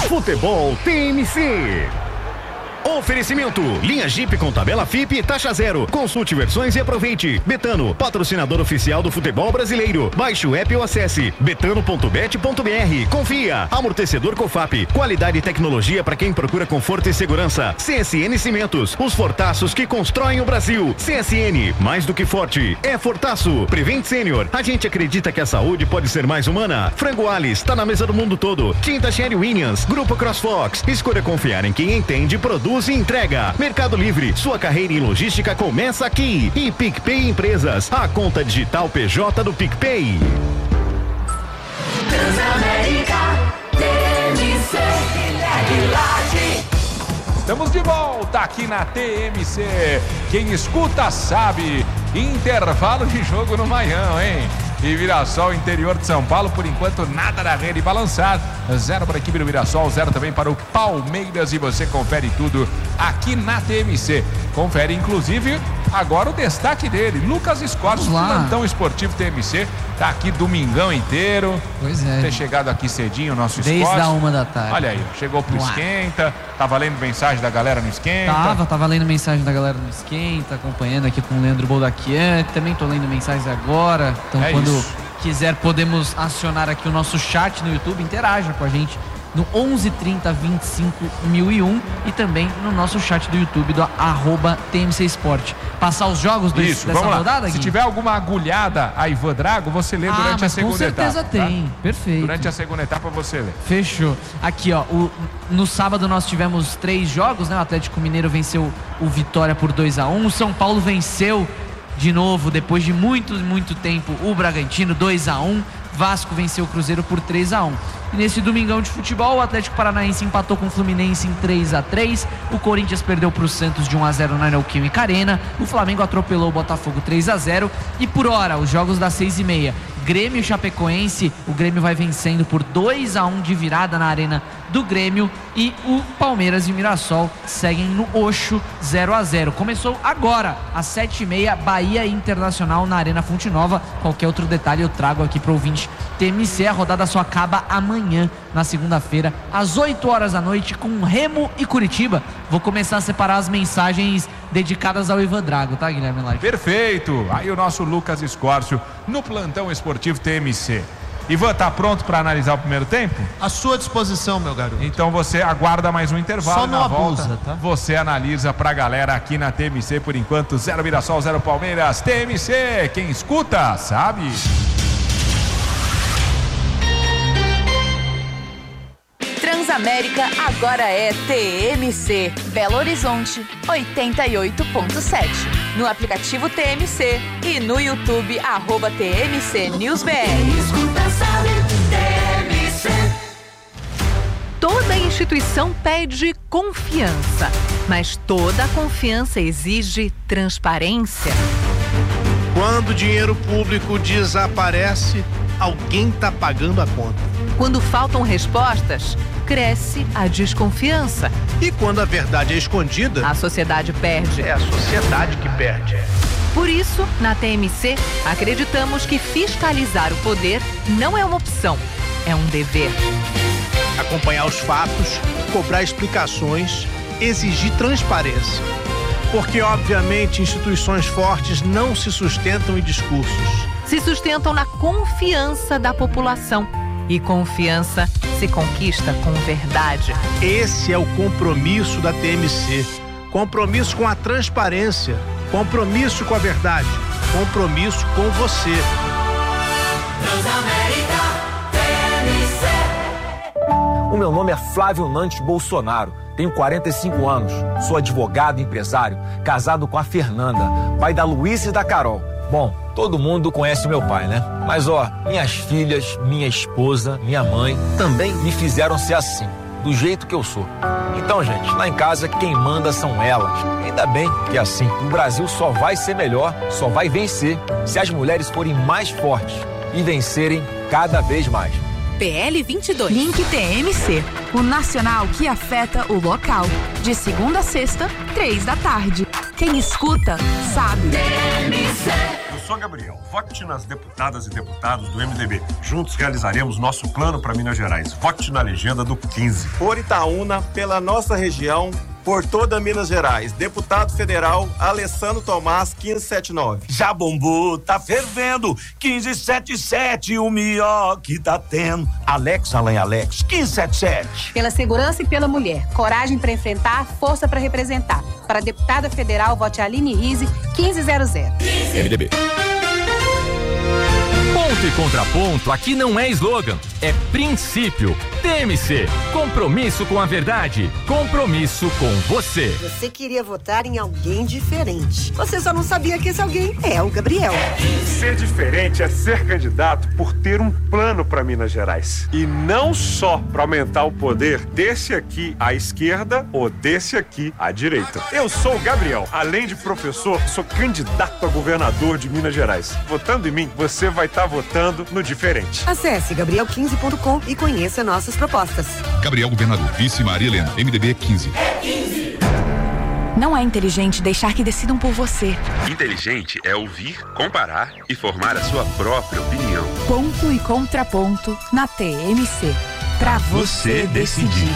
Futebol TMC. Oferecimento, linha Jeep com tabela FIP e taxa zero. Consulte versões e aproveite. Betano, patrocinador oficial do futebol brasileiro. Baixe o app ou acesse betano.bet.br. Confia, amortecedor Cofap. Qualidade e tecnologia para quem procura conforto e segurança. CSN Cimentos, os fortaços que constroem o Brasil. CSN, mais do que forte, é fortaço. Prevent Senior, a gente acredita que a saúde pode ser mais humana. Frango Alice, tá na mesa do mundo todo. Tinta Sherry Williams, Grupo CrossFox. Escolha confiar em quem entende, produz e entrega. Mercado Livre, sua carreira em logística começa aqui. E PicPay Empresas, a conta digital PJ do PicPay. Transamérica, TMC, Estamos de volta aqui na TMC. Quem escuta sabe. Intervalo de jogo no Maião, hein? E Mirassol, interior de São Paulo, por enquanto nada na rede balançar. 0 para a equipe do Mirassol, 0 também para o Palmeiras. E você confere tudo aqui na TMC. Confere inclusive agora o destaque dele, Lucas Escorte, plantão esportivo TMC. Tá aqui domingão inteiro. Pois é. Ter chegado aqui cedinho o nosso Escorte. Desde a 1h. Olha aí, chegou pro Esquenta. Tava lendo mensagem da galera no Esquenta. Tava lendo mensagem da galera no Esquenta, acompanhando aqui com o Leandro Boldaquian. Também tô lendo mensagens agora. Então quando quiser podemos acionar aqui o nosso chat no YouTube, interaja com a gente no 1130 25 1001 e também no nosso chat do YouTube do @TMC Esporte. Passar os jogos dessa rodada, Gui? Se tiver alguma agulhada a Ivan Drago, você lê durante a segunda etapa. Com certeza tem, tá? Perfeito. Durante a segunda etapa você lê. Fechou. Aqui, ó, no sábado nós tivemos 3 jogos, né? O Atlético Mineiro venceu o Vitória por 2-1, o São Paulo venceu de novo, depois de muito tempo, o Bragantino 2-1, Vasco venceu o Cruzeiro por 3-1. E nesse domingão de futebol, o Atlético Paranaense empatou com o Fluminense em 3-3, o Corinthians perdeu para o Santos de 1-0 na Neoquímica Arena, o Flamengo atropelou o Botafogo 3-0 e por hora, os jogos das 6h30, Grêmio e Chapecoense, o Grêmio vai vencendo por 2-1 de virada na Arena do Grêmio e o Palmeiras e o Mirassol seguem no Oxo 0-0. Começou agora, às 7h30, Bahia Internacional na Arena Fonte Nova. Qualquer outro detalhe eu trago aqui para o ouvinte TMC. A rodada só acaba amanhã, na segunda-feira, às 8h da noite, com Remo e Curitiba. Vou começar a separar as mensagens dedicadas ao Ivan Drago, tá, Guilherme Laje? Perfeito! Aí o nosso Lucas Escórcio no plantão esportivo TMC. Ivan, tá pronto para analisar o primeiro tempo? À sua disposição, meu garoto. Então você aguarda mais um intervalo. Só não abusa, volta, tá? Você analisa pra galera aqui na TMC por enquanto. 0 Mirassol, 0 Palmeiras. TMC, quem escuta sabe. Transamérica agora é TMC. Belo Horizonte 88.7. No aplicativo TMC e no YouTube @TMC NewsBR. escuta sabe, TMC. Toda instituição pede confiança, mas toda confiança exige transparência. Quando o dinheiro público desaparece, alguém está pagando a conta. Quando faltam respostas, cresce a desconfiança. E quando a verdade é escondida, a sociedade perde. É a sociedade que perde. Por isso, na TMC, acreditamos que fiscalizar o poder não é uma opção, é um dever. Acompanhar os fatos, cobrar explicações, exigir transparência. Porque, obviamente, instituições fortes não se sustentam em discursos. Se sustentam na confiança da população. E confiança se conquista com verdade. Esse é o compromisso da TMC. Compromisso com a transparência. Compromisso com a verdade. Compromisso com você. Transamérica, TMC. O meu nome é Flávio Nantes Bolsonaro. Tenho 45 anos. Sou advogado e empresário. Casado com a Fernanda, pai da Luísa e da Carol. Bom, todo mundo conhece meu pai, né? Mas minhas filhas, minha esposa, minha mãe também me fizeram ser assim, do jeito que eu sou. Então, gente, lá em casa quem manda são elas. Ainda bem que é assim. O Brasil só vai ser melhor, só vai vencer se as mulheres forem mais fortes e vencerem cada vez mais. PL 22. Link TMC, o nacional que afeta o local. De segunda a sexta, 3 da tarde. Quem escuta, sabe. TMC. sou Gabriel. Vote nas deputadas e deputados do MDB. Juntos realizaremos nosso plano para Minas Gerais. Vote na legenda do 15. Por Itaúna, pela nossa região, por toda Minas Gerais. Deputado Federal Alessandro Tomás, 1579. Já bombou, tá fervendo. 1577, o melhor que tá tendo. Alex, Alain Alex, 1577. Pela segurança e pela mulher. Coragem para enfrentar, força para representar. Para a deputada federal, vote Aline Rize, 1500. MDB. Ponto e contraponto aqui não é slogan, é princípio. TMC, compromisso com a verdade, compromisso com você. Você queria votar em alguém diferente. Você só não sabia que esse alguém é o Gabriel. Ser diferente é ser candidato por ter um plano para Minas Gerais. E não só para aumentar o poder desse aqui à esquerda ou desse aqui à direita. Eu sou o Gabriel. Além de professor, sou candidato a governador de Minas Gerais. Votando em mim, você vai estar votando no diferente. Acesse gabriel15.com e conheça nossas propostas. Gabriel Governador, vice Maria Helena, MDB 15. Não é inteligente deixar que decidam por você. Inteligente é ouvir, comparar e formar a sua própria opinião. Ponto e contraponto na TMC. Pra você decidir.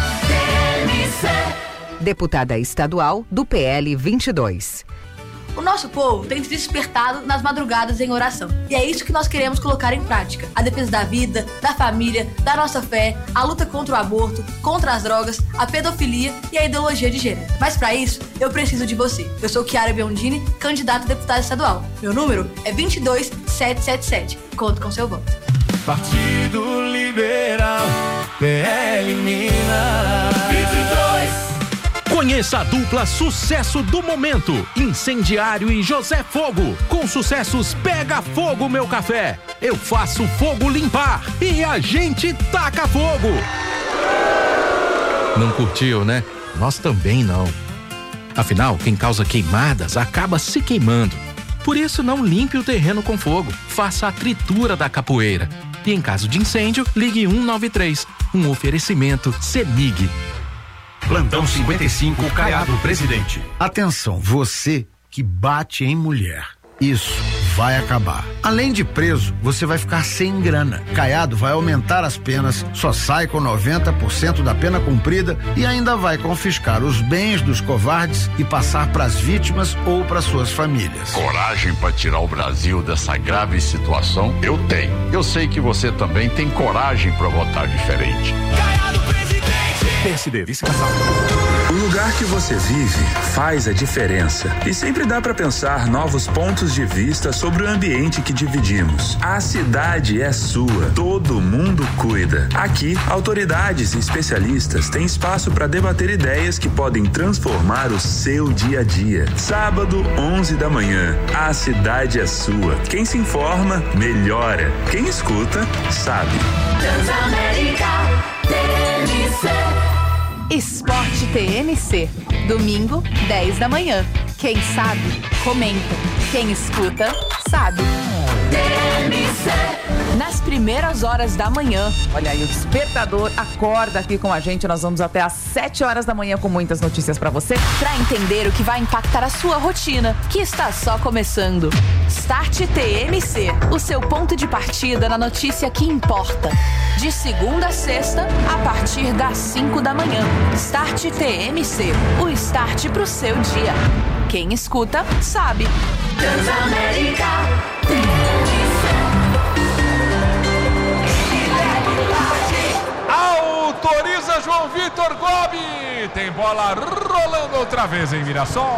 Deputada estadual do PL 22. O nosso povo tem se despertado nas madrugadas em oração. E é isso que nós queremos colocar em prática. A defesa da vida, da família, da nossa fé, a luta contra o aborto, contra as drogas, a pedofilia e a ideologia de gênero. Mas para isso, eu preciso de você. Eu sou Chiara Biondini, candidata a deputada estadual. Meu número é 22777. Conto com seu voto. Partido Liberal, PL Minas 22. Conheça a dupla sucesso do momento, Incendiário e José Fogo. Com sucessos Pega Fogo Meu Café, Eu Faço Fogo Limpar e A Gente Taca Fogo. Não curtiu, né? Nós também não. Afinal, quem causa queimadas acaba se queimando. Por isso, não limpe o terreno com fogo. Faça a tritura da capoeira. E em caso de incêndio, ligue 193. Um oferecimento CEMIG. Plantão 55, Caiado, presidente. Atenção, você que bate em mulher. Isso vai acabar. Além de preso, você vai ficar sem grana. Caiado vai aumentar as penas, só sai com 90% da pena cumprida e ainda vai confiscar os bens dos covardes e passar para as vítimas ou para suas famílias. Coragem para tirar o Brasil dessa grave situação? Eu tenho. Eu sei que você também tem coragem para votar diferente. Caiado, presidente! PSD, vice-casal. O lugar que você vive faz a diferença. E sempre dá para pensar novos pontos de vista sobre o ambiente que dividimos. A cidade é sua. Todo mundo cuida. Aqui, autoridades e especialistas têm espaço para debater ideias que podem transformar o seu dia a dia. Sábado, 11 da manhã. A cidade é sua. Quem se informa, melhora. Quem escuta, sabe. Transamérica TMC. Esporte TMC. Domingo, 10 da manhã. Quem sabe, comenta. Quem escuta, sabe. TMC. Nas primeiras horas da manhã. Olha aí, o despertador acorda aqui com a gente. Nós vamos até às 7 horas da manhã com muitas notícias pra você. Pra entender o que vai impactar a sua rotina, que está só começando. Start TMC. O seu ponto de partida na notícia que importa. De segunda a sexta, a partir das 5 da manhã. Start TMC. O start pro seu dia. Quem escuta, sabe. Transamérica TMC. Autoriza João Vitor Gobi. Tem bola rolando outra vez em Mirassol.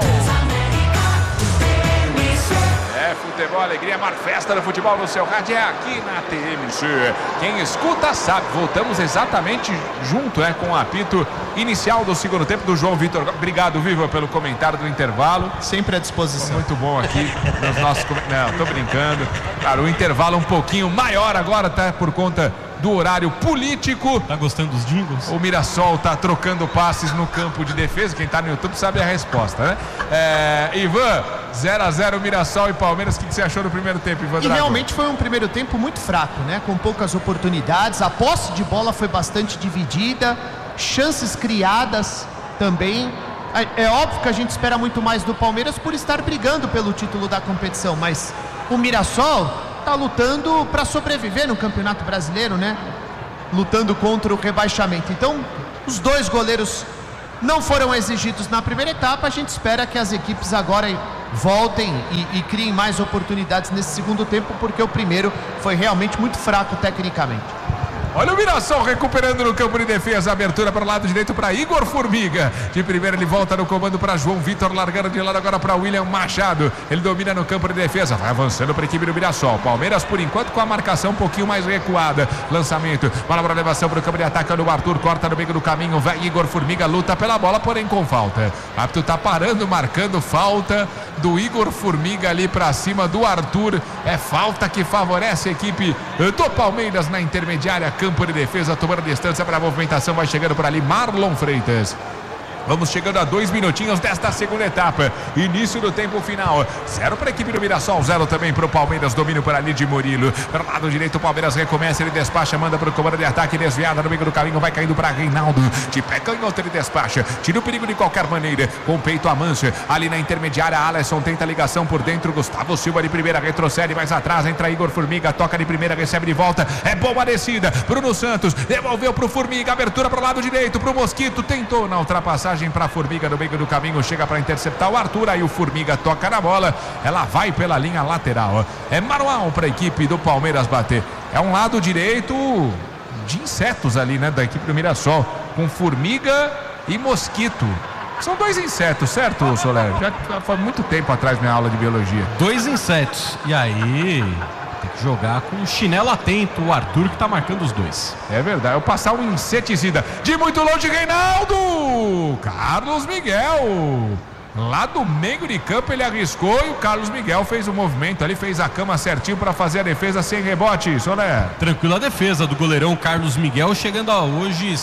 É futebol, alegria, mar festa do futebol no seu rádio, é aqui na TMC. Quem escuta sabe, voltamos exatamente junto, com o apito inicial do segundo tempo do João Vitor. Obrigado, Viva, pelo comentário do intervalo. Sempre à disposição. Muito bom aqui nos nossos comentários. Não, tô brincando. Claro, o intervalo um pouquinho maior agora, tá? Por conta do horário político. Tá gostando dos jingles? O Mirassol tá trocando passes no campo de defesa. Quem tá no YouTube sabe a resposta, né? Ivan, 0-0 Mirassol e Palmeiras. O que você achou do primeiro tempo, Ivan? E realmente foi um primeiro tempo muito fraco, né? Com poucas oportunidades. A posse de bola foi bastante dividida. Chances criadas também. É óbvio que a gente espera muito mais do Palmeiras por estar brigando pelo título da competição, mas o Mirassol está lutando para sobreviver no Campeonato Brasileiro, né? Lutando contra o rebaixamento. Então, os 2 goleiros não foram exigidos na primeira etapa. A gente espera que as equipes agora voltem e criem mais oportunidades nesse segundo tempo, porque o primeiro foi realmente muito fraco tecnicamente. Olha o Mirassol recuperando no campo de defesa. Abertura para o lado direito para Igor Formiga. De primeira ele volta no comando para João Vitor. Largando de lado agora para William Machado. Ele domina no campo de defesa. Vai avançando para a equipe do Mirassol. Palmeiras por enquanto com a marcação um pouquinho mais recuada. Lançamento. Bola para elevação para o campo de ataque. O Arthur corta no meio do caminho. Vai Igor Formiga. Luta pela bola, porém com falta. O árbitro está parando, marcando falta do Igor Formiga ali para cima do Arthur. É falta que favorece a equipe do Palmeiras na intermediária. Campo de defesa, tomando distância para a movimentação, vai chegando por ali Marlon Freitas. Vamos chegando a 2 minutinhos desta segunda etapa. Início do tempo final. 0 para a equipe do Mirassol, 0 também para o Palmeiras. Domínio por ali de Murilo. Para o lado direito, o Palmeiras recomeça. Ele despacha, manda para o comando de ataque. Desviada no meio do caminho, vai caindo para Reinaldo. De pé canhoto, ele despacha. Tira o perigo de qualquer maneira. Com o peito a mancha. Ali na intermediária, Alisson tenta a ligação por dentro. Gustavo Silva de primeira, retrocede mais atrás. Entra Igor Formiga, toca de primeira, recebe de volta. É boa a descida. Bruno Santos devolveu para o Formiga. Abertura para o lado direito, para o Mosquito. Tentou na ultrapassagem para Formiga no meio do caminho, chega para interceptar o Arthur, aí o Formiga toca na bola, ela vai pela linha lateral. É manual para a equipe do Palmeiras bater. É um lado direito de insetos ali, né, da equipe do Mirassol, com Formiga e Mosquito. São 2 insetos, certo, Soler? Já foi muito tempo atrás minha aula de biologia. 2 insetos. E aí tem que jogar com o chinelo atento, o Arthur que tá marcando os 2. É verdade, eu passar um inseticida de muito longe, Reinaldo! Carlos Miguel! Lá do meio de campo ele arriscou e o Carlos Miguel fez o movimento ali, fez a cama certinho para fazer a defesa sem rebote, Soler. Tranquila a defesa do goleirão Carlos Miguel, chegando a hoje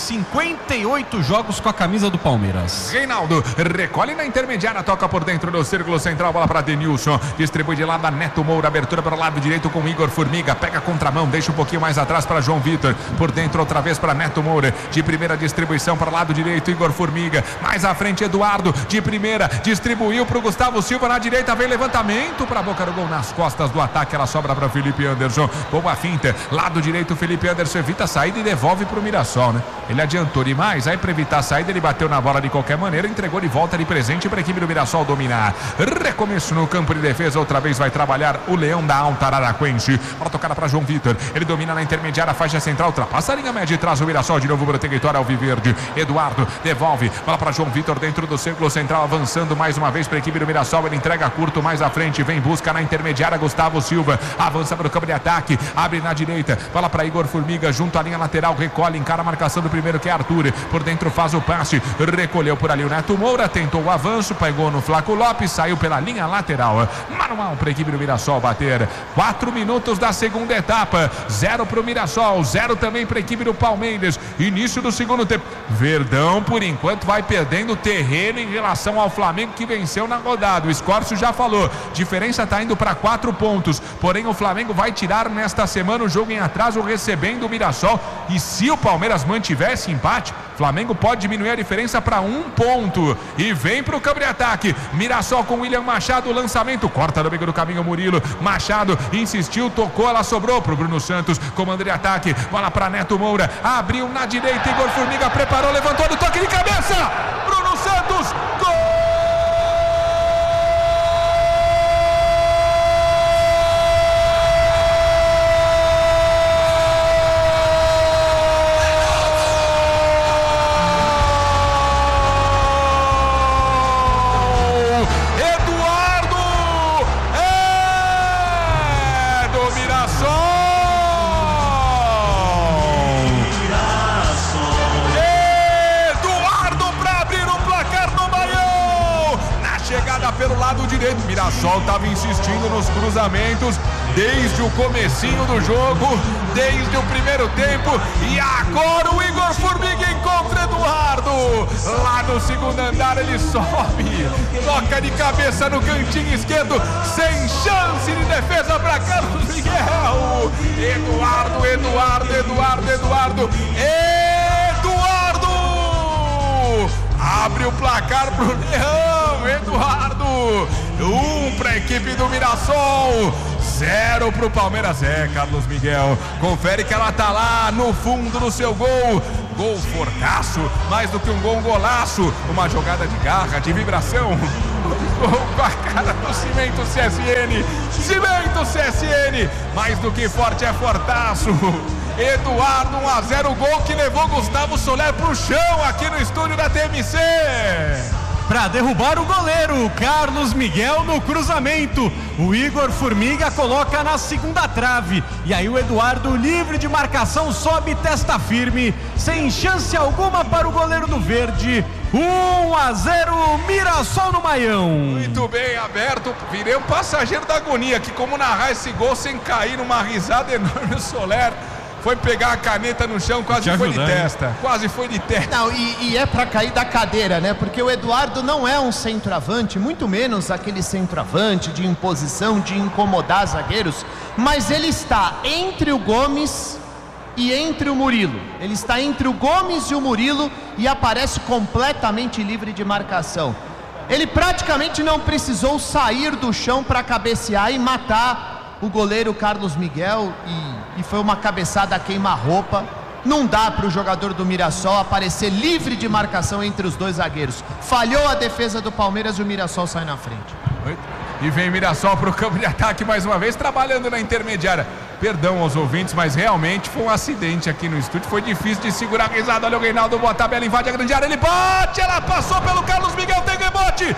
58 jogos com a camisa do Palmeiras. Reinaldo recolhe na intermediária, toca por dentro do círculo central, bola para Denilson, distribui de lado a Neto Moura, abertura para o lado direito com Igor Formiga, pega a contramão, deixa um pouquinho mais atrás para João Vitor, por dentro outra vez para Neto Moura, de primeira distribuição para o lado direito, Igor Formiga, mais à frente Eduardo, de primeira, distribuiu para o Gustavo Silva na direita, vem levantamento para a boca do gol nas costas do ataque, ela sobra para Felipe Anderson, boa finta, lado direito Felipe Anderson evita a saída e devolve para o Mirassol, né? Ele adiantou demais, aí para evitar a saída ele bateu na bola de qualquer maneira, entregou de volta de presente para a equipe do Mirassol dominar. Recomeço no campo de defesa, outra vez vai trabalhar o Leão da Alta Araraquense, bola tocada para João Vitor, ele domina na intermediária, faixa central, ultrapassa a linha média e traz o Mirassol de novo para o território alviverde. Eduardo devolve, bola para João Vitor dentro do círculo central, avançando mais uma vez para a equipe do Mirassol, ele entrega curto mais à frente, vem busca na intermediária, Gustavo Silva avança para o campo de ataque, abre na direita, bola para Igor Formiga junto à linha lateral, recolhe, encara a marcação do primeiro que é Arthur, por dentro faz o passe, recolheu por ali o Neto Moura, tentou o avanço, pegou no Flaco Lopes, saiu pela linha lateral, manual para a equipe do Mirassol bater. 4 minutos da segunda etapa, 0 para o Mirassol, 0 também para a equipe do Palmeiras, início do segundo tempo. Verdão por enquanto vai perdendo terreno em relação ao Flamengo que venceu na rodada, o Escórcio já falou, diferença está indo para 4 pontos, porém o Flamengo vai tirar nesta semana o jogo em atraso recebendo o Mirassol, e se o Palmeiras mantiver esse empate, Flamengo pode diminuir a diferença para 1 ponto, e vem para o campo de ataque, Mirassol com William Machado, lançamento, corta no meio do caminho Murilo, Machado insistiu, tocou, ela sobrou para o Bruno Santos, comando de ataque, bola para Neto Moura, abriu na direita, Igor Formiga preparou, levantou do toque de cabeça, Bruno Santos, gol! Pelo lado direito, Mirassol estava insistindo nos cruzamentos desde o comecinho do jogo, desde o primeiro tempo, e agora o Igor Formiga encontra Eduardo, lá no segundo andar ele sobe, toca de cabeça no cantinho esquerdo, sem chance de defesa para Carlos Miguel, Eduardo, abre o placar pro Leão, Eduardo, 1 para a equipe do Mirassol, 0 pro Palmeiras. Carlos Miguel, confere que ela tá lá no fundo do seu gol. Gol fortaço, mais do que um gol, um golaço. Uma jogada de garra, de vibração. Gol com a cara do Cimento CSN. Cimento CSN, mais do que forte, é fortaço. Eduardo, 1-0, gol que levou Gustavo Soler pro chão aqui no estúdio da TMC. Para derrubar o goleiro, Carlos Miguel no cruzamento. O Igor Formiga coloca na segunda trave. E aí o Eduardo, livre de marcação, sobe testa firme, sem chance alguma para o goleiro do Verde. 1-0, Mirassol no Maião. Muito bem, aberto. Virei um passageiro da agonia, que como narrar esse gol sem cair numa risada enorme. O Soler foi pegar a caneta no chão, quase foi de testa. Quase foi de testa. Não, e é pra cair da cadeira, né? Porque o Eduardo não é um centroavante, muito menos aquele centroavante de imposição, de incomodar zagueiros, mas ele está entre o Gomes e entre o Murilo. Ele está entre o Gomes e o Murilo e aparece completamente livre de marcação. Ele praticamente não precisou sair do chão para cabecear e matar o goleiro Carlos Miguel, e foi uma cabeçada a queima-roupa. Não dá para o jogador do Mirassol aparecer livre de marcação entre os dois zagueiros. Falhou a defesa do Palmeiras e o Mirassol sai na frente. E vem Mirassol para o campo de ataque mais uma vez, trabalhando na intermediária. Perdão aos ouvintes, mas realmente foi um acidente aqui no estúdio. Foi difícil de segurar a risada. Olha o Reinaldo, boa tabela, invade a grande área. Ele bate, ela passou pelo Carlos Miguel, tem rebote.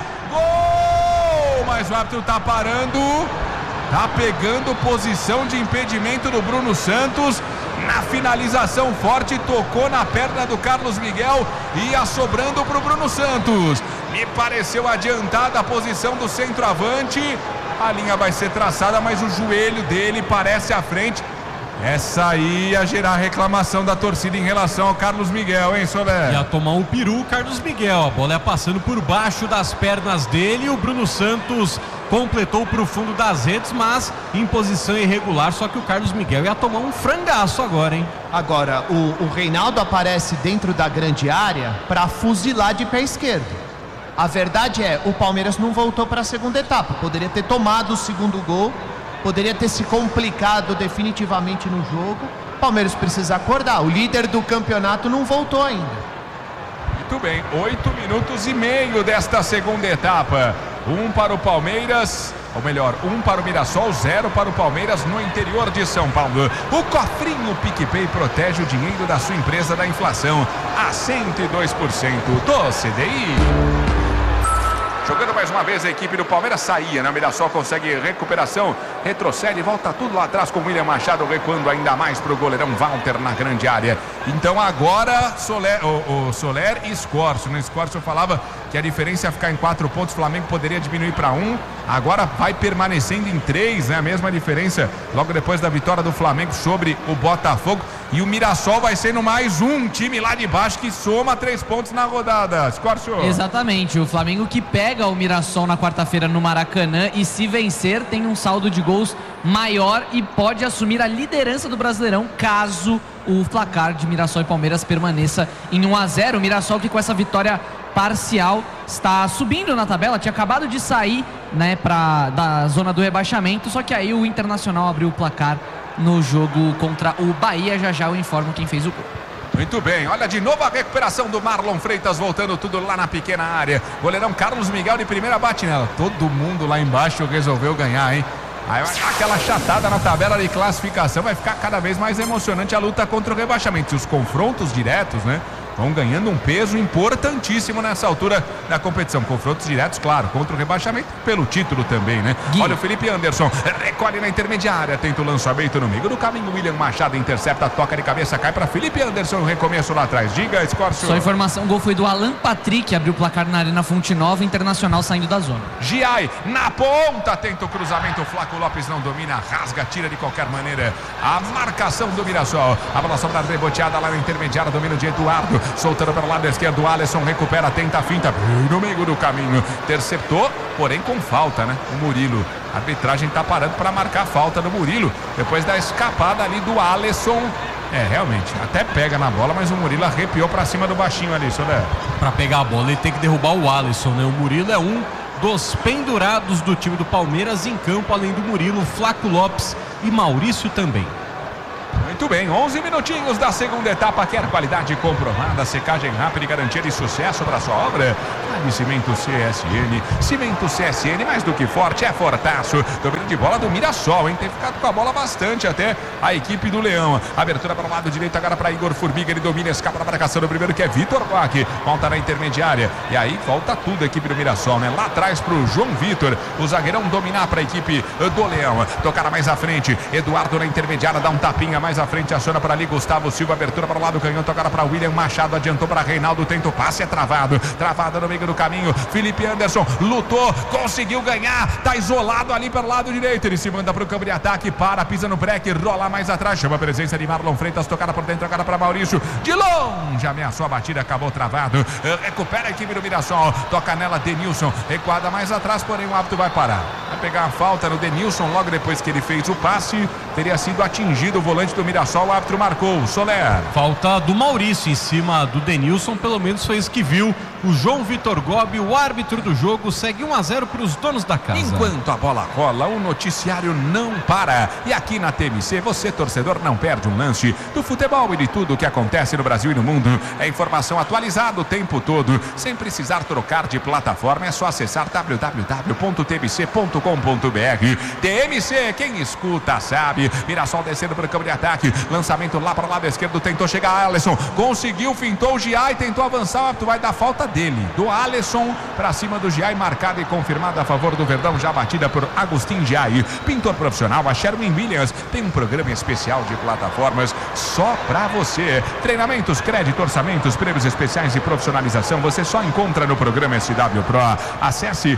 Gol! Mas o árbitro tá parando. Tá pegando posição de impedimento do Bruno Santos. Na finalização forte, tocou na perna do Carlos Miguel. Ia sobrando pro Bruno Santos. Me pareceu adiantada a posição do centroavante. A linha vai ser traçada, mas o joelho dele parece à frente. Essa aí ia gerar reclamação da torcida em relação ao Carlos Miguel, hein, Soler? Ia tomar um peru o Carlos Miguel. A bola ia passando por baixo das pernas dele. O Bruno Santos completou para o fundo das redes, mas em posição irregular. Só que o Carlos Miguel ia tomar um frangaço agora, hein? Agora, o Reinaldo aparece dentro da grande área para fuzilar de pé esquerdo. A verdade é, o Palmeiras não voltou para a segunda etapa. Poderia ter tomado o segundo gol, poderia ter se complicado definitivamente no jogo. O Palmeiras precisa acordar. O líder do campeonato não voltou ainda. Muito bem, 8 minutos e meio desta segunda etapa. 1 para o Palmeiras, ou melhor, 1 para o Mirassol, 0 para o Palmeiras no interior de São Paulo. O cofrinho PicPay protege o dinheiro da sua empresa da inflação a 102% do CDI. Jogando mais uma vez a equipe do Palmeiras, saía, né? O Mirassol consegue recuperação, retrocede, volta tudo lá atrás com o William Machado recuando ainda mais para o goleirão Walter na grande área. Então agora o Soler e Scorcio. No Scorcio eu falava que a diferença ia ficar em 4 pontos, o Flamengo poderia diminuir para 1, agora vai permanecendo em 3, né? A mesma diferença logo depois da vitória do Flamengo sobre o Botafogo. E o Mirassol vai sendo mais um time lá de baixo que soma 3 pontos na rodada. Scorcio. Exatamente, o Flamengo que pega o Mirassol na quarta-feira no Maracanã e se vencer tem um saldo de gols maior e pode assumir a liderança do Brasileirão caso o placar de Mirassol e Palmeiras permaneça em 1-0. O Mirassol que com essa vitória parcial está subindo na tabela, tinha acabado de sair, né, da zona do rebaixamento, só que aí o Internacional abriu o placar no jogo contra o Bahia. Já eu informo quem fez o gol. Muito bem, olha de novo a recuperação do Marlon Freitas, voltando tudo lá na pequena área. Goleirão Carlos Miguel de primeira bate nela. Todo mundo lá embaixo resolveu ganhar, hein? Aí aquela chatada na tabela de classificação, vai ficar cada vez mais emocionante a luta contra o rebaixamento. E os confrontos diretos, né, vão ganhando um peso importantíssimo nessa altura da competição. Confrontos diretos, claro, contra o rebaixamento, pelo título também, né? Olha o Felipe Anderson, recolhe na intermediária, tenta o lançamento no meio do caminho. William Machado intercepta, toca de cabeça, cai para Felipe Anderson, no recomeço lá atrás. Diga, Scorcio. Só informação, o gol foi do Alan Patrick, abriu o placar na Arena Fonte Nova, Internacional saindo da zona. Giai, na ponta, tenta o cruzamento, o Flaco Lopes não domina, rasga, tira de qualquer maneira a marcação do Mirassol. A bola sobra reboteada lá na intermediária, domínio de Eduardo. Soltando pelo lado esquerdo, o Alisson recupera, tenta a finta, no meio do caminho, interceptou, porém com falta, né? O Murilo, a arbitragem tá parando para marcar a falta do Murilo, depois da escapada ali do Alisson. Realmente, até pega na bola, mas o Murilo arrepiou para cima do baixinho ali, Soler. Para pegar a bola, ele tem que derrubar o Alisson, né? O Murilo é um dos pendurados do time do Palmeiras em campo, além do Murilo, Flaco Lopes e Maurício também. Muito bem, 11 minutinhos da segunda etapa. Quer qualidade comprovada, secagem rápida e garantia de sucesso para sua obra? Fale Cimento CSN. Cimento CSN, mais do que forte, é fortaço. Domínio de bola do Mirassol, hein? Tem ficado com a bola bastante até a equipe do Leão. Abertura para o lado direito agora para Igor Formiga. Ele domina, escapa na marcação do primeiro, que é Vitor Roque. Volta na intermediária. E aí volta tudo a equipe do Mirassol, né? Lá atrás para o João Vitor. O zagueirão dominar para a equipe do Leão. Tocar mais à frente. Eduardo na intermediária, dá um tapinha mais à frente, aciona para ali Gustavo Silva, abertura para o lado canhão, tocada para William Machado, adiantou para Reinaldo, tenta o passe, é travado no meio do caminho, Felipe Anderson lutou, conseguiu ganhar, tá isolado ali pelo lado direito, ele se manda para o campo de ataque, pisa no break, rola mais atrás, chama a presença de Marlon Freitas, tocada por dentro, agora para Maurício, de longe, ameaçou a batida, acabou travado, recupera a equipe do Mirassol, toca nela Denilson, recuada mais atrás, porém o árbitro vai parar, vai pegar a falta no Denilson, logo depois que ele fez o passe, teria sido atingido o volante do Mirassol, o árbitro marcou. Soler. Falta do Maurício em cima do Denilson, pelo menos foi isso que viu o João Vitor Gobi, o árbitro do jogo, segue 1-0 para os donos da casa. Enquanto a bola rola, o noticiário não para. E aqui na TMC, você, torcedor, não perde um lance do futebol e de tudo o que acontece no Brasil e no mundo. É informação atualizada o tempo todo, sem precisar trocar de plataforma. É só acessar www.tmc.com.br. TMC, quem escuta sabe. Mirassol descendo para o campo de ataque. Lançamento lá para o lado esquerdo, tentou chegar Alisson, conseguiu, fintou o Giai, tentou avançar, o árbitro vai dar falta dele, do Alisson para cima do Giai, marcada e confirmada a favor do Verdão, já batida por Agostinho Giai. Pintor profissional, a Sherwin Williams tem um programa especial de plataformas só para você. Treinamentos, crédito, orçamentos, prêmios especiais e profissionalização, você só encontra no programa SW Pro. Acesse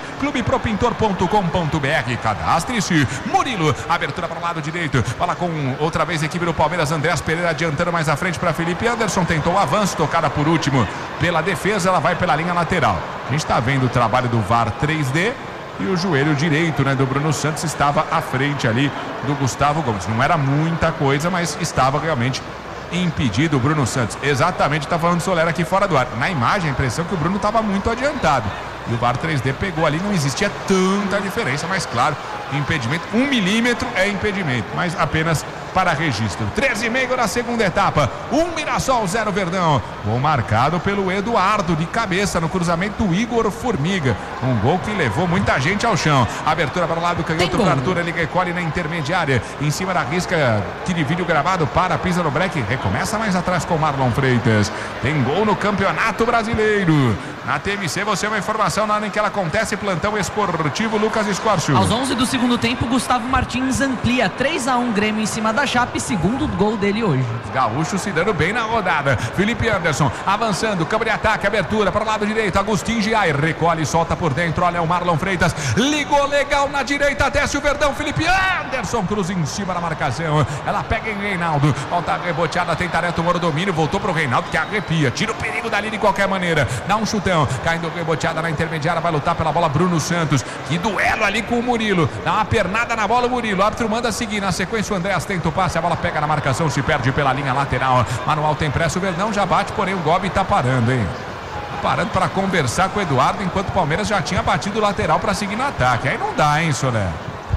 clubepropintor.com.br, cadastre-se. Murilo, abertura para o lado direito, fala com outra vez a equipe do Palmeiras, Andrés Pereira adiantando mais à frente para Felipe Anderson, tentou o avanço, tocada por último pela defesa, ela vai pela linha lateral. A gente está vendo o trabalho do VAR 3D e o joelho direito, né, do Bruno Santos estava à frente ali do Gustavo Gomes. Não era muita coisa, mas estava realmente impedido o Bruno Santos. Exatamente, está falando Soler aqui fora do ar. Na imagem, a impressão que o Bruno estava muito adiantado. E o VAR 3D pegou ali, não existia tanta diferença, mas claro, impedimento, 1 milímetro é impedimento, mas apenas para registro. 13,5 na segunda etapa, 1 Mirassol, 0 Verdão. Gol marcado pelo Eduardo de cabeça no cruzamento do Igor Formiga. Um gol que levou muita gente ao chão. Abertura para o lado do canhoto para Arthur, ele recolhe na intermediária, em cima da risca de vídeo gravado, pisa no break, recomeça mais atrás com Marlon Freitas. Tem gol no Campeonato Brasileiro. Na TMC você uma informação na hora em que ela acontece, plantão esportivo Lucas Escorcio. Aos 11 do segundo tempo, Gustavo Martins amplia 3-1 Grêmio em cima da Chape, segundo gol dele hoje. Os gaúchos se dando bem na rodada. Felipe Anderson avançando, campo de ataque, abertura para o lado direito, Agostinho Giai recolhe e solta por dentro, olha o Marlon Freitas, ligou legal na direita, desce o Verdão, Felipe Anderson cruza em cima da marcação, ela pega em Reinaldo, volta reboteada, tenta retomar o domínio, voltou para o Reinaldo que arrepia, tira o perigo dali de qualquer maneira, dá um chutão, caindo reboteada na intermediária, vai lutar pela bola Bruno Santos, que duelo ali com o Murilo, dá uma pernada na bola o Murilo, o árbitro manda seguir, na sequência o Andréas tenta o passe, a bola pega na marcação, se perde pela linha lateral, Manual tem pressa, o Verdão já bate, porém o Gobi tá parando, hein? Parando para conversar com o Eduardo, enquanto o Palmeiras já tinha batido o lateral para seguir no ataque, aí não dá, hein, Soler?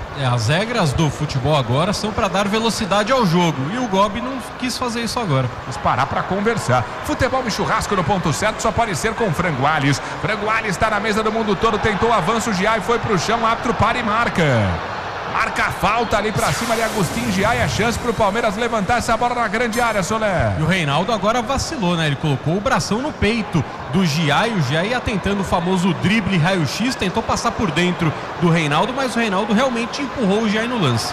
As regras do futebol agora são para dar velocidade ao jogo e o Gobi não quis fazer isso agora. Quis parar para conversar. Futebol e churrasco no ponto certo só pode ser com Frango Alves. Frango Alves está na mesa do mundo todo, tentou avanço, Giai foi pro chão, árbitro para e marca. Marca a falta ali pra cima de Agostinho Giai, a chance pro Palmeiras levantar essa bola na grande área, Soler. E o Reinaldo agora vacilou, né? Ele colocou o bração no peito do Giai, o Giai ia tentando o famoso drible raio-x, tentou passar por dentro do Reinaldo, mas o Reinaldo realmente empurrou o Giai no lance.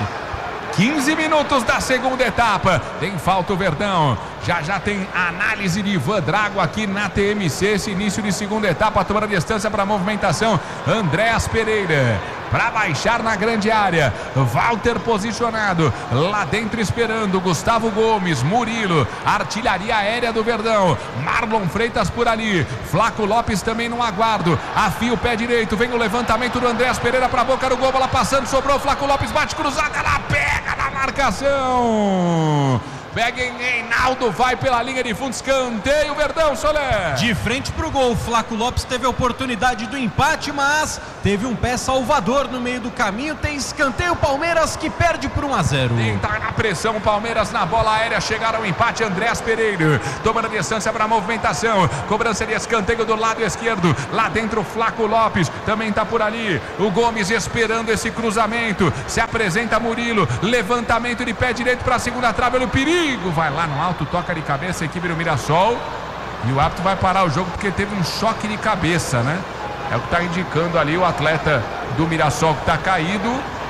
15 minutos da segunda etapa, tem falta o Verdão, já tem análise de Ivan Drago aqui na TMC, esse início de segunda etapa, tomando a distância para a movimentação, Andréas Pereira, para baixar na grande área, Walter posicionado, lá dentro esperando, Gustavo Gomes, Murilo, artilharia aérea do Verdão, Marlon Freitas por ali, Flaco Lopes também no aguardo, afia o pé direito, vem o levantamento do Andréas Pereira para a boca do gol, bola passando, sobrou, Flaco Lopes bate cruzada, ela pega na marcação. pega em Reinaldo, vai pela linha de fundo, escanteio, Verdão, Soler. De frente pro gol, Flaco Lopes teve a oportunidade do empate, mas teve um pé salvador no meio do caminho, tem escanteio, Palmeiras que perde por 1-0. Tenta na pressão, Palmeiras na bola aérea, chegaram ao empate, Andrés Pereira, tomando a distância para a movimentação, cobrança de escanteio do lado esquerdo, lá dentro o Flaco Lopes, também tá por ali, o Gomes esperando esse cruzamento, se apresenta Murilo, levantamento de pé direito para a segunda trave, olha o perigo, vai lá no alto, toca de cabeça a equipe do Mirassol, e o árbitro vai parar o jogo porque teve um choque de cabeça, né? É o que está indicando ali o atleta do Mirassol que está caído.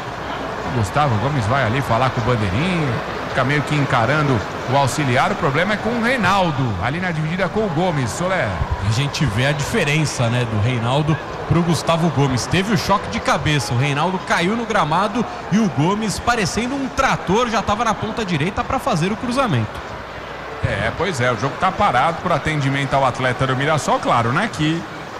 O Gustavo Gomes vai ali falar com o bandeirinho, fica meio que encarando o auxiliar. O problema é com o Reinaldo, ali na dividida com o Gomes, Soler. A gente vê a diferença, né, do Reinaldo pro Gustavo Gomes. Teve o choque de cabeça, o Reinaldo caiu no gramado e o Gomes, parecendo um trator, já estava na ponta direita para fazer o cruzamento. Pois é, o jogo tá parado por atendimento ao atleta do Mirassol, claro, né, que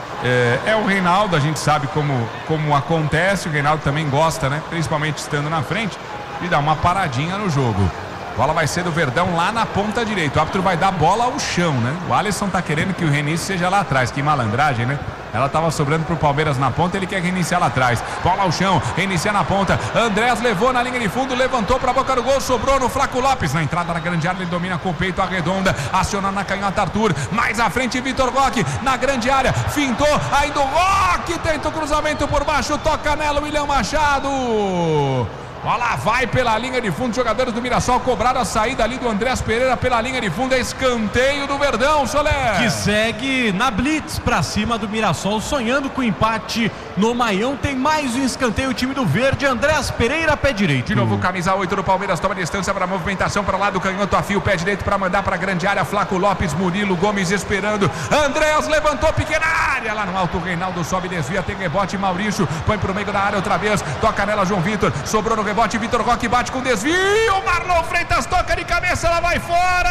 é o Reinaldo, a gente sabe como acontece, o Reinaldo também gosta, né, principalmente estando na frente, de dar uma paradinha no jogo. Bola vai ser do Verdão lá na ponta direita. O árbitro vai dar bola ao chão, né? O Alisson tá querendo que o reinício seja lá atrás. Que malandragem, né? Ela tava sobrando pro Palmeiras na ponta, ele quer reiniciar lá atrás. Bola ao chão, reiniciar na ponta. Andrés levou na linha de fundo, levantou pra boca do gol, sobrou no Flaco Lopes. Na entrada da grande área, ele domina com o peito, arredonda, acionando na canhota Arthur. Mais à frente, Vitor Roque, na grande área, fintou, ainda o Roque tenta o cruzamento por baixo, toca nela o William Machado. Bola vai pela linha de fundo, jogadores do Mirassol cobraram a saída ali do Andrés Pereira pela linha de fundo, é escanteio do Verdão, Soler. Que segue na blitz pra cima do Mirassol, sonhando com o empate no Maião. Tem mais um escanteio, o time do Verde, Andrés Pereira, pé direito. De novo, camisa 8 do Palmeiras, toma distância para movimentação para lá do canhoto, afia o pé direito para mandar para grande área, Flaco Lopes, Murilo, Gomes esperando, Andrés levantou, pequena área, lá no alto, Reinaldo sobe, desvia, tem rebote, Maurício, põe pro meio da área outra vez, toca nela, João Vitor, sobrou no rebote, Vitor Roque bate com desvio, Marlon Freitas toca de cabeça, ela vai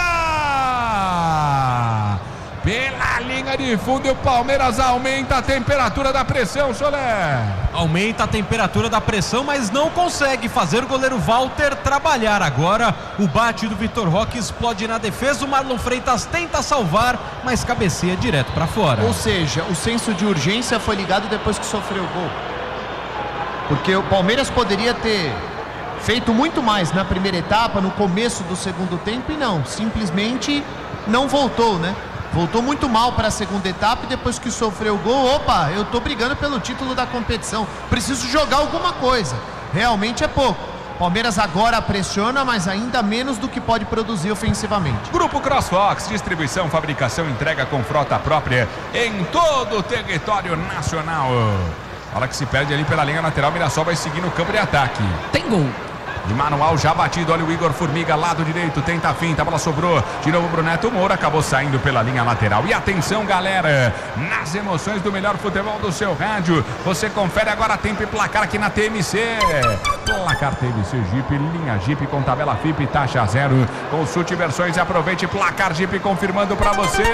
fora! Pela linha de fundo, o Palmeiras aumenta a temperatura da pressão, Soler. Aumenta a temperatura da pressão, mas não consegue fazer o goleiro Walter trabalhar. Agora o bate do Vitor Roque explode na defesa, o Marlon Freitas tenta salvar, mas cabeceia direto para fora. Ou seja, o senso de urgência foi ligado depois que sofreu o gol. Porque o Palmeiras poderia ter feito muito mais na primeira etapa, no começo do segundo tempo, e não, simplesmente não voltou, né? Voltou muito mal para a segunda etapa e depois que sofreu o gol, opa, eu tô brigando pelo título da competição, preciso jogar alguma coisa. Realmente é pouco. Palmeiras agora pressiona, mas ainda menos do que pode produzir ofensivamente. Grupo CrossFox, distribuição, fabricação, entrega com frota própria em todo o território nacional. Bola que se perde ali pela linha lateral, Mirassol vai seguir no campo de ataque. Tem gol. De manual já batido, olha o Igor Formiga, lado direito, tenta a finta, a bola sobrou, de novo pro Neto Moura, acabou saindo pela linha lateral. E atenção, galera, nas emoções do melhor futebol do seu rádio, você confere agora tempo e placar aqui na TMC. Placar TMC Jeep, linha Jeep com tabela FIP, taxa zero. Consulte versões e aproveite placar Jeep confirmando pra você.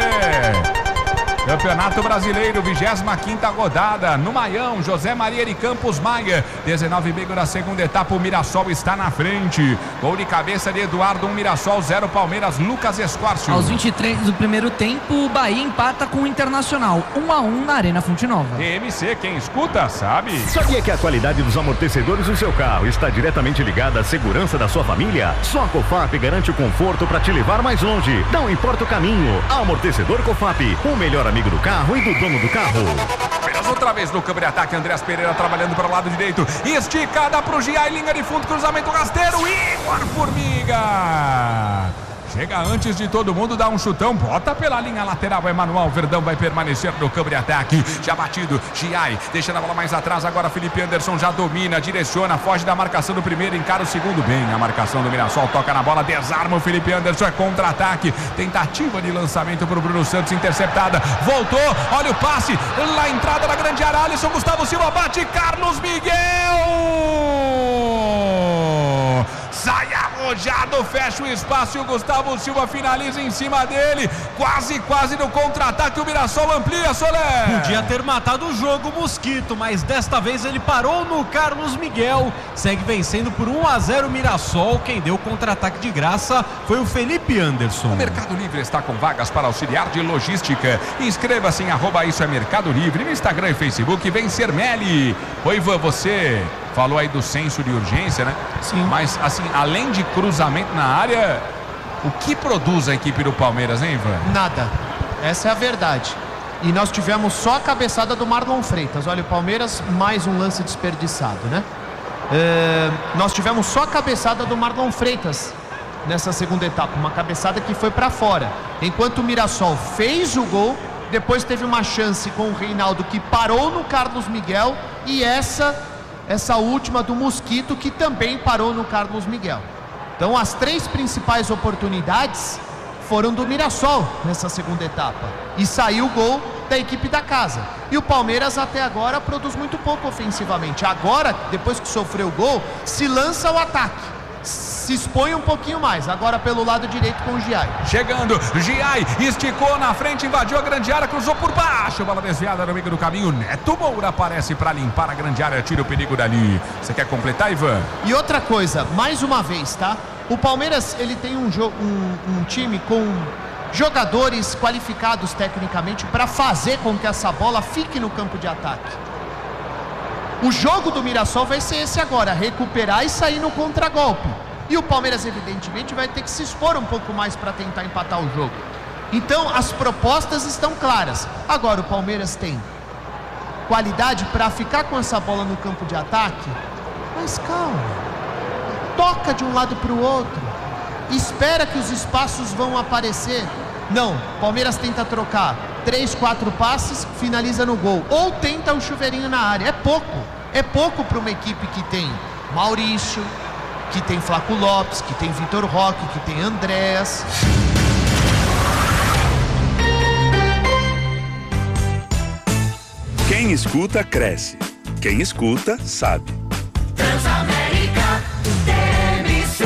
Campeonato Brasileiro, 25ª rodada, no Maião, José Maria de Campos Maia, 19,5 da segunda etapa, o Mirassol está na frente. Gol de cabeça de Eduardo, Mirassol 0, Palmeiras, Lucas Escórcio. Aos 23 do primeiro tempo, o Bahia empata com o Internacional, 1-1 na Arena Fonte Nova. TMC, quem escuta sabe. Sabia que a qualidade dos amortecedores do seu carro está diretamente ligada à segurança da sua família? Só a Cofap garante o conforto para te levar mais longe. Não importa o caminho, amortecedor Cofap, o melhor amigo do carro e do dono do carro. Apenas outra vez no campo de ataque, Andrés Pereira trabalhando para o lado direito, esticada para o Giai, linha de fundo, cruzamento rasteiro, Igor Formiga chega antes de todo mundo, dá um chutão, bota pela linha lateral, Emanuel Verdão vai permanecer no campo de ataque, já batido, Giai, deixando a bola mais atrás, agora Felipe Anderson já domina, direciona, foge da marcação do primeiro, encara o segundo bem, a marcação do Mirassol, toca na bola, desarma o Felipe Anderson, é contra-ataque, tentativa de lançamento para o Bruno Santos, interceptada, voltou, olha o passe, na entrada da grande área, Alisson, Gustavo Silva bate, Carlos Miguel! sai arrojado, fecha o espaço e o Gustavo Silva finaliza em cima dele, quase no contra-ataque, o Mirassol amplia, Soler. Podia ter matado o jogo o Mosquito, mas desta vez ele parou no Carlos Miguel, segue vencendo por 1-0 o Mirassol. Quem deu o contra-ataque de graça foi o Felipe Anderson. O Mercado Livre está com vagas para auxiliar de logística. Inscreva-se em @isso é Mercado Livre no Instagram e Facebook. Vem Sermelli. Oi, Ivan, você falou aí do senso de urgência, né? Sim. Mas, assim, além de cruzamento na área, o que produz a equipe do Palmeiras, hein, Ivan? Nada. Essa é a verdade. E nós tivemos só a cabeçada do Marlon Freitas. Olha, o Palmeiras, mais um lance desperdiçado, né? Nós tivemos só a cabeçada do Marlon Freitas nessa segunda etapa. Uma cabeçada que foi para fora. Enquanto o Mirassol fez o gol, depois teve uma chance com o Reinaldo que parou no Carlos Miguel e essa última do Mosquito que também parou no Carlos Miguel. Então as 3 principais oportunidades foram do Mirassol nessa segunda etapa. E saiu o gol da equipe da casa. E o Palmeiras até agora produz muito pouco ofensivamente. Agora, depois que sofreu o gol, se lança ao ataque. Se expõe um pouquinho mais, agora pelo lado direito com o Giai. Chegando, Giai esticou na frente, invadiu a grande área, cruzou por baixo, bola desviada no meio do caminho. Neto Moura aparece para limpar a grande área, tira o perigo dali. Você quer completar, Ivan? E outra coisa, mais uma vez, tá? O Palmeiras, ele tem um time com jogadores qualificados tecnicamente para fazer com que essa bola fique no campo de ataque. O jogo do Mirassol vai ser esse agora, recuperar e sair no contragolpe. E o Palmeiras, evidentemente, vai ter que se expor um pouco mais para tentar empatar o jogo. Então, as propostas estão claras. Agora, o Palmeiras tem qualidade para ficar com essa bola no campo de ataque? Mas calma. Toca de um lado para o outro. Espera que os espaços vão aparecer. Não, Palmeiras tenta trocar 3, 4 passes, finaliza no gol. Ou tenta um chuveirinho na área. É pouco para uma equipe que tem Maurício, que tem Flaco Lopes, que tem Vitor Roque, que tem Andréas. Quem escuta, cresce. Quem escuta, sabe. Transamérica TMC.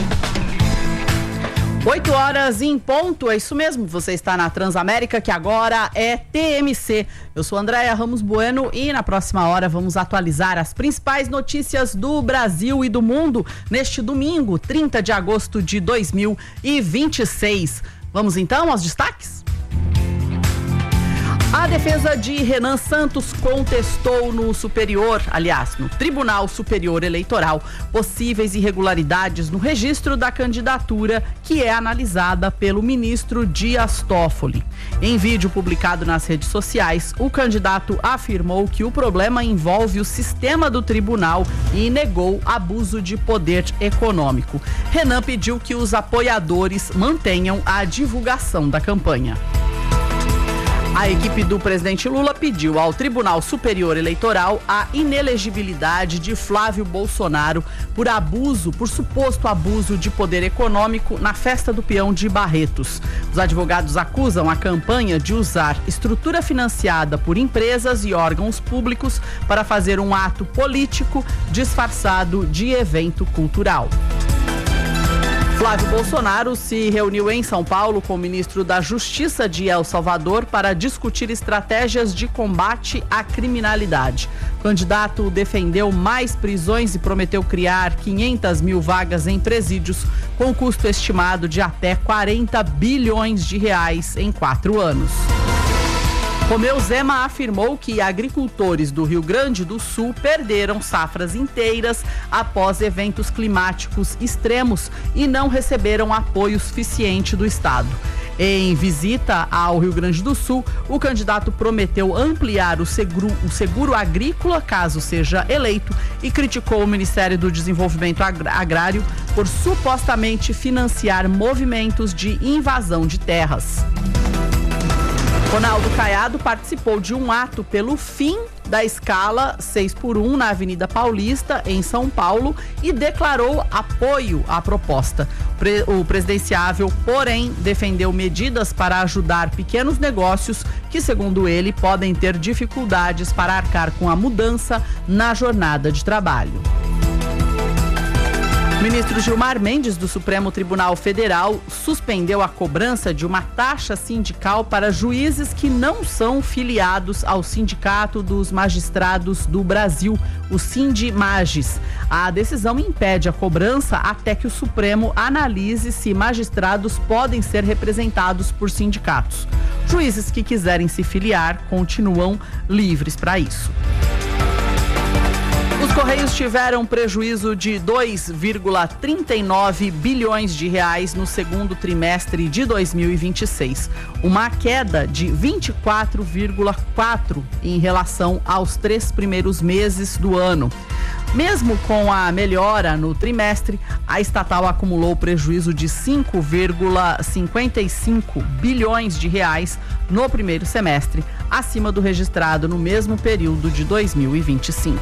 8 horas em ponto, é isso mesmo, você está na Transamérica, que agora é TMC. Eu sou Andréia Ramos Bueno e na próxima hora vamos atualizar as principais notícias do Brasil e do mundo neste domingo, 30 de agosto de 2026. Vamos então aos destaques? A defesa de Renan Santos contestou no Tribunal Superior Eleitoral, possíveis irregularidades no registro da candidatura que é analisada pelo ministro Dias Toffoli. Em vídeo publicado nas redes sociais, o candidato afirmou que o problema envolve o sistema do tribunal e negou abuso de poder econômico. Renan pediu que os apoiadores mantenham a divulgação da campanha. A equipe do presidente Lula pediu ao Tribunal Superior Eleitoral a inelegibilidade de Flávio Bolsonaro por suposto abuso de poder econômico na Festa do Peão de Barretos. Os advogados acusam a campanha de usar estrutura financiada por empresas e órgãos públicos para fazer um ato político disfarçado de evento cultural. Flávio Bolsonaro se reuniu em São Paulo com o ministro da Justiça de El Salvador para discutir estratégias de combate à criminalidade. O candidato defendeu mais prisões e prometeu criar 500 mil vagas em presídios, com custo estimado de até 40 bilhões de reais em 4 anos. Romeu Zema afirmou que agricultores do Rio Grande do Sul perderam safras inteiras após eventos climáticos extremos e não receberam apoio suficiente do Estado. Em visita ao Rio Grande do Sul, o candidato prometeu ampliar o seguro agrícola, caso seja eleito, e criticou o Ministério do Desenvolvimento Agrário por supostamente financiar movimentos de invasão de terras. Ronaldo Caiado participou de um ato pelo fim da escala 6x1 na Avenida Paulista, em São Paulo, e declarou apoio à proposta. O presidenciável, porém, defendeu medidas para ajudar pequenos negócios que, segundo ele, podem ter dificuldades para arcar com a mudança na jornada de trabalho. O ministro Gilmar Mendes, do Supremo Tribunal Federal, suspendeu a cobrança de uma taxa sindical para juízes que não são filiados ao Sindicato dos Magistrados do Brasil, o Sindimagis. A decisão impede a cobrança até que o Supremo analise se magistrados podem ser representados por sindicatos. Juízes que quiserem se filiar continuam livres para isso. Os Correios tiveram prejuízo de 2,39 bilhões de reais no segundo trimestre de 2026, uma queda de 24,4% em relação aos 3 primeiros meses do ano. Mesmo com a melhora no trimestre, a estatal acumulou prejuízo de 5,55 bilhões de reais no primeiro semestre, acima do registrado no mesmo período de 2025.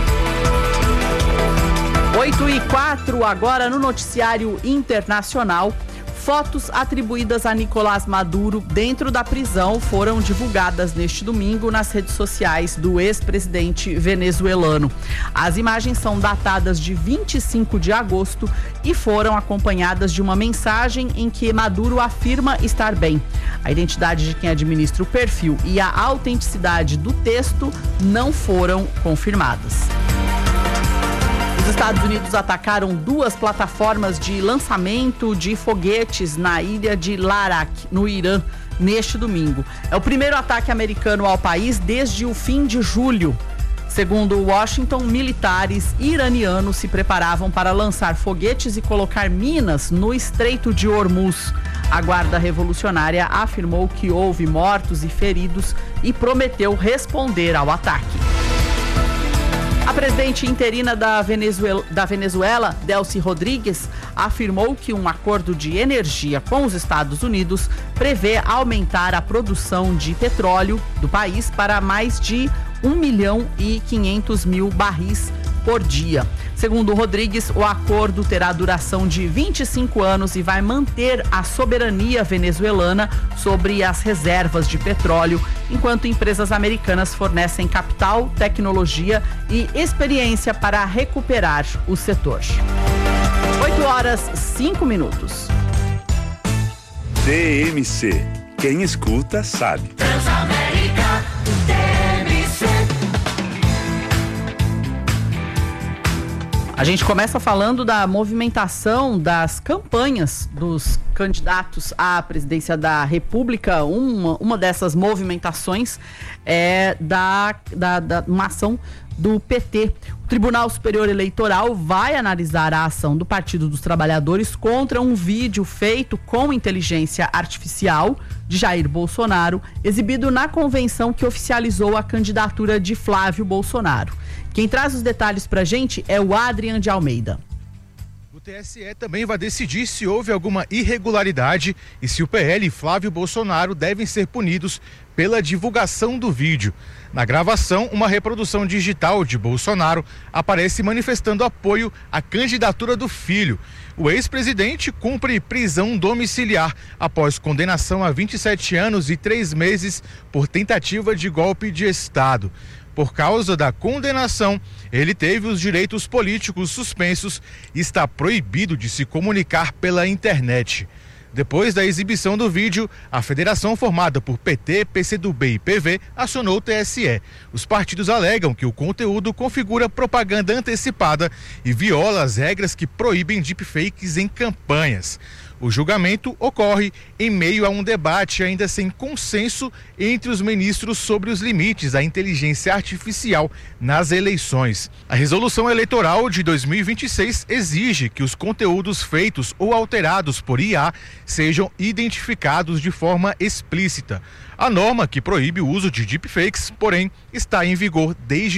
8h04, agora no noticiário internacional. Fotos atribuídas a Nicolás Maduro dentro da prisão foram divulgadas neste domingo nas redes sociais do ex-presidente venezuelano. As imagens são datadas de 25 de agosto e foram acompanhadas de uma mensagem em que Maduro afirma estar bem. A identidade de quem administra o perfil e a autenticidade do texto não foram confirmadas. Os Estados Unidos atacaram 2 plataformas de lançamento de foguetes na ilha de Larak, no Irã, neste domingo. É o primeiro ataque americano ao país desde o fim de julho. Segundo Washington, militares iranianos se preparavam para lançar foguetes e colocar minas no Estreito de Hormuz. A Guarda Revolucionária afirmou que houve mortos e feridos e prometeu responder ao ataque. A presidente interina da Venezuela, Delcy Rodrigues, afirmou que um acordo de energia com os Estados Unidos prevê aumentar a produção de petróleo do país para mais de 1.500.000 barris por dia. Segundo Rodrigues, o acordo terá duração de 25 anos e vai manter a soberania venezuelana sobre as reservas de petróleo, enquanto empresas americanas fornecem capital, tecnologia e experiência para recuperar o setor. 8h05. TMC. Quem escuta sabe. Transamérica TMC. A gente começa falando da movimentação das campanhas dos candidatos à presidência da República. Uma dessas movimentações é uma ação do PT. O Tribunal Superior Eleitoral vai analisar a ação do Partido dos Trabalhadores contra um vídeo feito com inteligência artificial de Jair Bolsonaro, exibido na convenção que oficializou a candidatura de Flávio Bolsonaro. Quem traz os detalhes pra gente é o Adrian de Almeida. O TSE também vai decidir se houve alguma irregularidade e se o PL e Flávio Bolsonaro devem ser punidos pela divulgação do vídeo. Na gravação, uma reprodução digital de Bolsonaro aparece manifestando apoio à candidatura do filho. O ex-presidente cumpre prisão domiciliar após condenação a 27 anos e 3 meses por tentativa de golpe de Estado. Por causa da condenação, ele teve os direitos políticos suspensos e está proibido de se comunicar pela internet. Depois da exibição do vídeo, a federação formada por PT, PCdoB e PV acionou o TSE. Os partidos alegam que o conteúdo configura propaganda antecipada e viola as regras que proíbem deepfakes em campanhas. O julgamento ocorre em meio a um debate ainda sem consenso entre os ministros sobre os limites da inteligência artificial nas eleições. A resolução eleitoral de 2026 exige que os conteúdos feitos ou alterados por IA sejam identificados de forma explícita. A norma que proíbe o uso de deepfakes, porém, está em vigor desde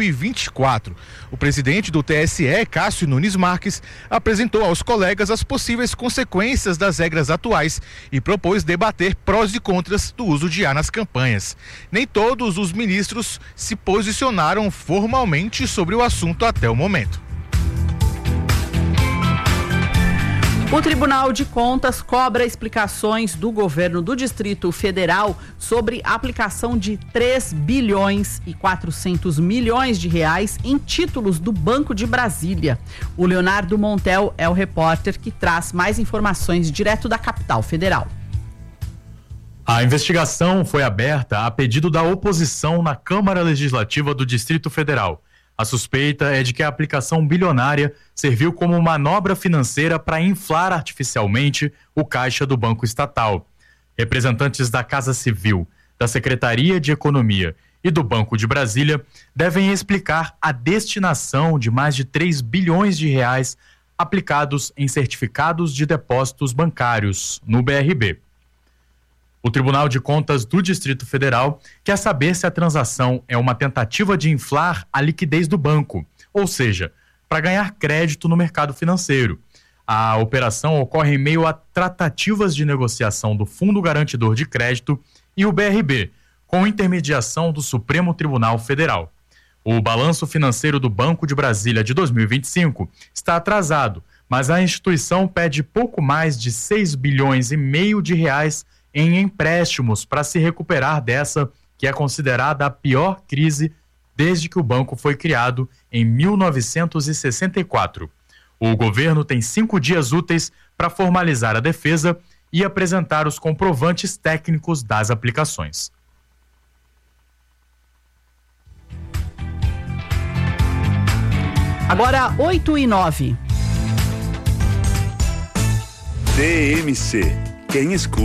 2024. O presidente do TSE, Cássio Nunes Marques, apresentou aos colegas as possíveis consequências das regras atuais e propôs debater prós e contras do uso de IA nas campanhas. Nem todos os ministros se posicionaram formalmente sobre o assunto até o momento. O Tribunal de Contas cobra explicações do governo do Distrito Federal sobre a aplicação de 3 bilhões e 400 milhões de reais em títulos do Banco de Brasília. O Leonardo Montel é o repórter que traz mais informações direto da capital federal. A investigação foi aberta a pedido da oposição na Câmara Legislativa do Distrito Federal. A suspeita é de que a aplicação bilionária serviu como manobra financeira para inflar artificialmente o caixa do Banco Estatal. Representantes da Casa Civil, da Secretaria de Economia e do Banco de Brasília devem explicar a destinação de mais de 3 bilhões de reais aplicados em certificados de depósitos bancários no BRB. O Tribunal de Contas do Distrito Federal quer saber se a transação é uma tentativa de inflar a liquidez do banco, ou seja, para ganhar crédito no mercado financeiro. A operação ocorre em meio a tratativas de negociação do Fundo Garantidor de Crédito e o BRB, com intermediação do Supremo Tribunal Federal. O balanço financeiro do Banco de Brasília de 2025 está atrasado, mas a instituição pede pouco mais de 6 bilhões e meio de reais em empréstimos para se recuperar dessa, que é considerada a pior crise desde que o banco foi criado em 1964. O governo tem 5 dias úteis para formalizar a defesa e apresentar os comprovantes técnicos das aplicações. Agora 8h09. TMC. Quem escuta